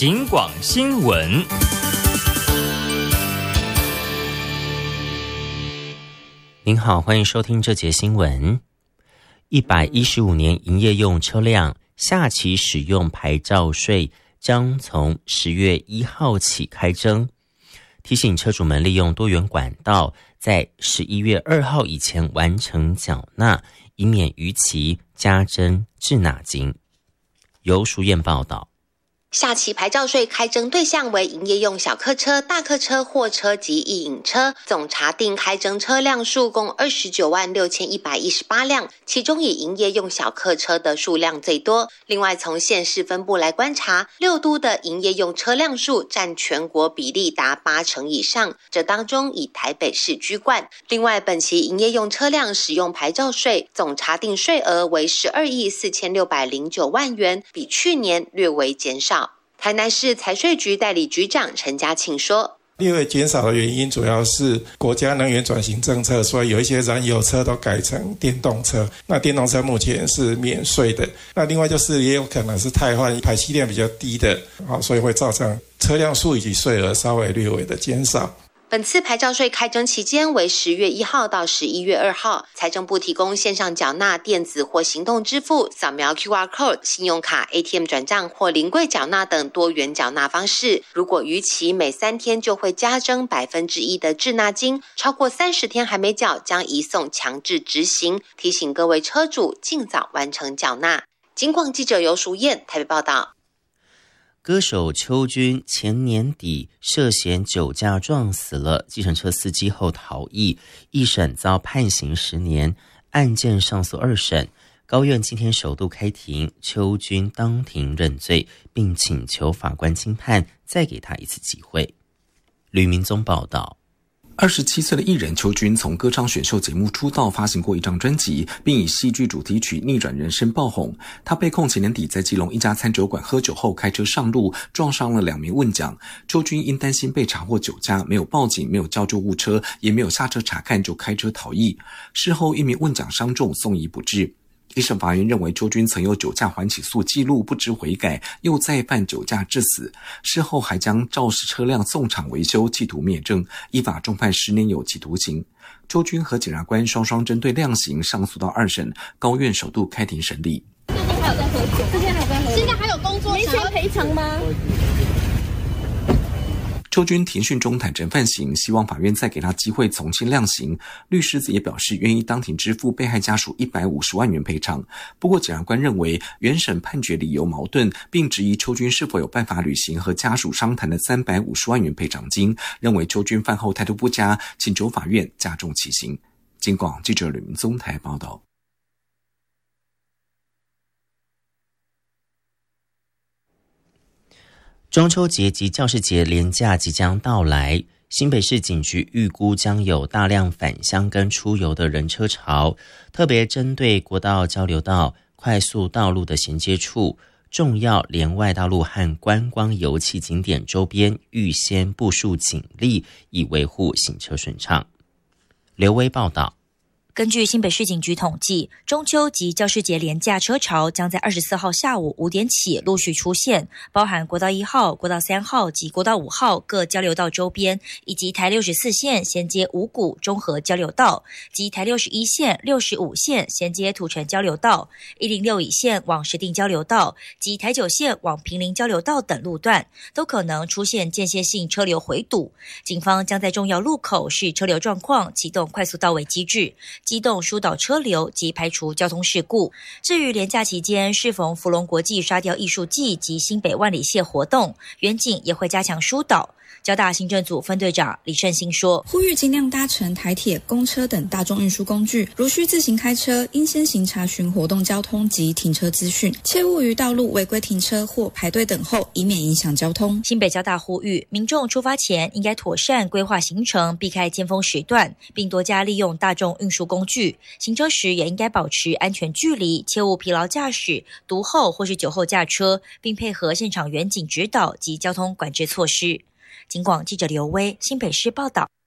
警广新闻。 您好，欢迎收听这节新闻。115年营业用车辆下期使用牌照税将从10月1号起开征，提醒车主们利用多元管道，在11月2号以前完成缴纳，以免逾期加征滞纳金。由淑燕报道。 下期牌照税开征对象为营业用小客车、大客车、货车及一引车，总查定开征车辆数共296118辆，其中以营业用小客车的数量最多。另外，从县市分布来观察，6都的营业用车辆数占全国比例达80%以上，这当中以台北市居冠。另外，本期营业用车辆使用牌照税总查定税额为12.4609亿元，比去年略为减少。台南市财税局代理局长陈家庆说， 略微减少的原因主要是国家能源转型政策，所以有一些燃油车都改成电动车，那电动车目前是免税的。那另外就是也有可能是汰换排气量比较低的，所以会造成车辆数以及税额稍微略微的减少。 本次牌照税开征期间为10月1号到11月2号，财政部提供线上缴纳、电子或行动支付、扫描 QR Code、信用卡、ATM 转账或临柜缴纳等多元缴纳方式。如果逾期，每3天就会加征1%的滞纳金，超过30天还没缴，将移送强制执行。提醒各位车主尽早完成缴纳。警广记者游淑燕台北报道。 歌手邱军前年底涉嫌酒驾撞死了计程车司机后逃逸，一审遭判刑10年，案件上诉2审。高院今天首度开庭，邱军当庭认罪，并请求法官轻判，再给他一次机会。吕明宗报道。 27岁的艺人邱军从歌唱选秀节目出道，发行过一张专辑，并以戏剧主题曲《逆转人生》爆红。他被控前年底在基隆一家餐酒馆喝酒后开车上路，撞伤了2名问讲。邱军因担心被查获酒驾，没有报警，没有叫救护车，也没有下车查看，就开车逃逸。事后1名问讲伤重，送医不治。一审法院认为邱军曾有酒驾缓起诉记录，不知悔改，又再犯酒驾致死，事后还将肇事车辆送厂维修，企图灭证，依法重判10年有期徒刑。邱军和检察官双双针对量刑上诉到2审，高院首度开庭审理。 最近还有在喝酒？最近还有在喝酒？现在还有工作，没钱赔偿吗？ 邱军庭讯中坦诚犯行，希望法院再给他机会从轻量刑。律师也表示愿意当庭支付被害家属150万元赔偿。不过检察官认为原审判决理由矛盾，并质疑邱军是否有办法履行和家属商谈的350万元赔偿金，认为邱军犯后态度不佳，请求法院加重其刑。警广记者吕明宗台报道。 中秋节及教师节连假即将到来，新北市警局预估将有大量返乡跟出游的人车潮，特别针对国道、交流道、快速道路的衔接处、重要连外道路和观光游憩景点周边预先部署警力，以维护行车顺畅。刘威报道。 根据新北市警局统计，中秋及教师节连假车潮将在24号下午5点起陆续出现，包含国道1号、国道3号及国道5号各交流道周边，以及台64线衔接五股中和交流道及台61线、65线衔接土城交流道、106乙线往石碇交流道及台9线往坪林交流道等路段，都可能出现间歇性车流回堵。警方将在重要路口视车流状况启动快速到位机制，机动疏导车流及排除交通事故。至于连假期间适逢福隆国际沙雕艺术季及新北万里蟹活动，远警也会加强疏导。交大行政组分队长李胜兴说， 呼吁尽量搭乘台铁、公车等大众运输工具，如需自行开车，应先行查询活动交通及停车资讯，切勿于道路违规停车或排队等候，以免影响交通。 新北交大呼吁民众出发前应该妥善规划行程，避开尖峰时段，并多加利用大众运输工具，行车时也应该保持安全距离，切勿疲劳驾驶、读后或是酒后驾车，并配合现场远警指导及交通管制措施。警广记者刘威新北市报道。